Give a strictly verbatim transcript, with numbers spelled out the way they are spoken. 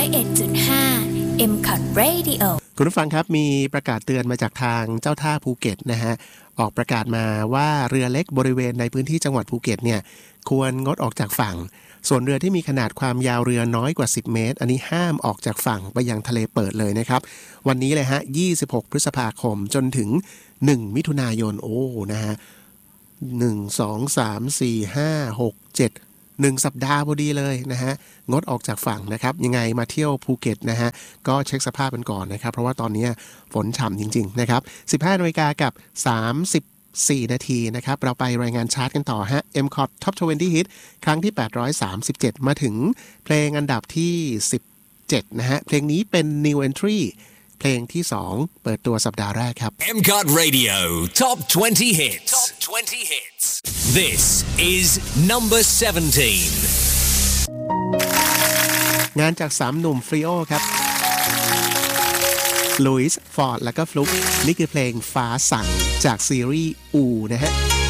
อยเอ็ดจุดห้า เอ็ม คอท Radio คุณผู้ฟังครับมีประกาศเตือนมาจากทางเจ้าท่าภูเก็ตนะฮะออกประกาศมาว่าเรือเล็กบริเวณในพื้นที่จังหวัดภูเก็ตเนี่ยควรงดออกจากฝั่งส่วนเรือที่มีขนาดความยาวเรือน้อยกว่าสิบเมตรอันนี้ห้ามออกจากฝั่งไปยังทะเลเปิดเลยนะครับวันนี้เลยฮะยี่สิบหกพฤษภาคมจนถึงหนึ่งมิถุนายนโอ้นะฮะหนึ่ง สอง สาม สี่ ห้า หก เจ็ดหนึ่งสัปดาห์พอดีเลยนะฮะงดออกจากฝั่งนะครับยังไงมาเที่ยวภูเก็ตนะฮะก็เช็คสภาพกันก่อนนะครับเพราะว่าตอนนี้ฝนฉ่ำจริงๆนะครับ สิบห้านาฬิกากับสามสิบสี่นาทีนะครับเราไปรายงานชาร์ตกันต่อฮะ เอ็ม คอท Top ยี่สิบ Hit ครั้งที่แปดร้อยสามสิบเจ็ดมาถึงเพลงอันดับที่สิบเจ็ดนะฮะเพลงนี้เป็น New Entry เพลงที่สองเปิดตัวสัปดาห์แรกครับเอ็ม คอท Radio Top ยี่สิบ Hits Top ยี่สิบ Hits This is number seventeen งานจากสามหนุ่มฟรีโอครับลุยส์ฟอร์ดและก็ฟลุกนี่คือเพลงฟ้าสั่งจากซีรีส์อูนะฮะ